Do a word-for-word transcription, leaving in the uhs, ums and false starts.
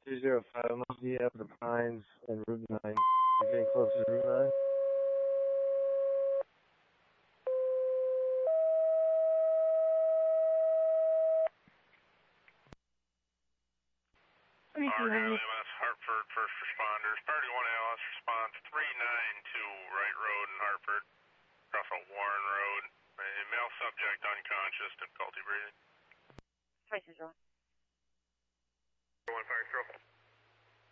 two zero five, I must be up the Pines and Route nine. You're getting close to Route nine? R W M S Hartford first responders. Priority one A L S response three nine two Wright Road in Hartford. Across a Warren Road. A male subject unconscious, difficulty breathing. Traces on. One fire stroke.